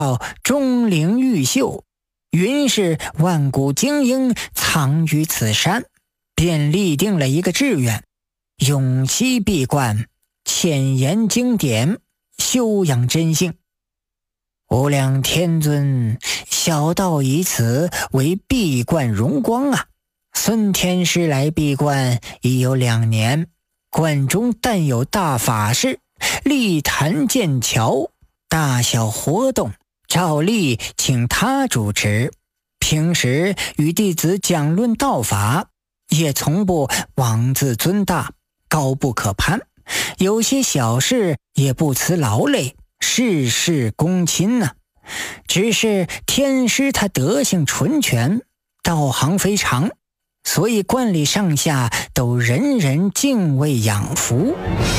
钟灵毓秀，云是万古精英藏于此山，便立定了一个志愿：永期闭关，浅研经典，修养真性。无量天尊，小道以此为闭关荣光啊！孙天师来闭关已有2年，关中但有大法事，立坛建桥，大小活动照例请他主持。平时与弟子讲论道法，也从不妄自尊大，高不可攀。有些小事也不辞劳累，事事躬亲呢。只是天师他德性纯全，道行非常，所以观里上下都人人敬畏仰服。